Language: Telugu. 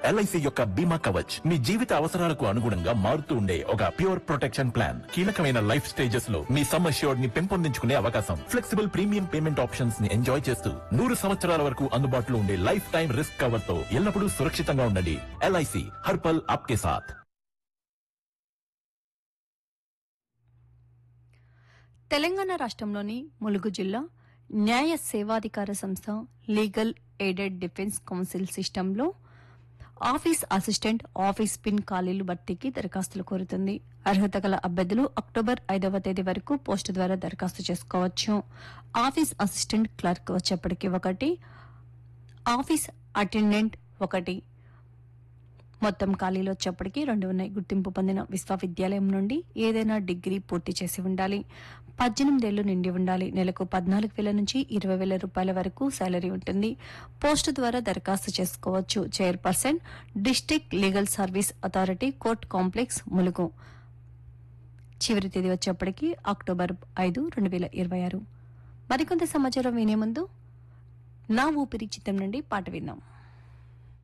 ఎల్ఐసి యొక్క బీమా కవచ్ మీ జీవిత అవసరాలకు అనుగుణంగా మారుతూ ఉండే ఒక ప్యూర్ ప్రొటెక్షన్ ప్లాన్. కీలకమైన లైఫ్ స్టేజెస్ లో మీ సమ్ అష్యూర్డ్ ని పెంపొందించుకునే అవకాశం, ఫ్లెక్సిబుల్ ప్రీమియం పేమెంట్ ఆప్షన్స్ ని ఎంజాయ్ చేస్తూ 100 సంవత్సరాల వరకు అందుబాటులో ఉండే లైఫ్ టైం రిస్క్ కవర్ తో ఎల్లప్పుడూ సురక్షితంగా ఉండండి. ఎల్ఐసి హర్ పల్ ఆప్కే సాథ్. తెలంగాణ రాష్ట్రంలోని ములుగు జిల్లా న్యాయ సేవాధికార సంస్థ లీగల్ ఎయిడెడ్ డిఫెన్స్ కౌన్సిల్ సిస్టంలో ఆఫీస్ అసిస్టెంట్, ఆఫీస్ పిన్ ఖాళీలు భర్తీకి దరఖాస్తులు కోరుతుంది. అర్హత గల అభ్యర్థులు అక్టోబర్ 5వ తేదీ వరకు పోస్టు ద్వారా దరఖాస్తు చేసుకోవచ్చు. ఆఫీస్ అసిస్టెంట్ క్లర్క్ వచ్చేప్పటికి 1, ఆఫీస్ అటెండెంట్ 1. మొత్తం ఖాళీలు వచ్చేప్పటికి 2 ఉన్నాయి. గుర్తింపు పొందిన విశ్వవిద్యాలయం నుండి ఏదైనా డిగ్రీ పూర్తి చేసి ఉండాలి. 18 ఏళ్లు నిండి ఉండాలి. నెలకు 14,000 నుంచి 20,000 రూపాయల వరకు శాలరీ ఉంటుంది. పోస్టు ద్వారా దరఖాస్తు చేసుకోవచ్చు. Chairperson, district legal service authority, court complex, Mulugu. చివరి తేదీ వచ్చేప్పటికి అక్టోబర్ 5, 2026. మరికొంత సమాచారం వినే ముందు నా ఊపిరి చిత్రం నుండి పాట విందాం.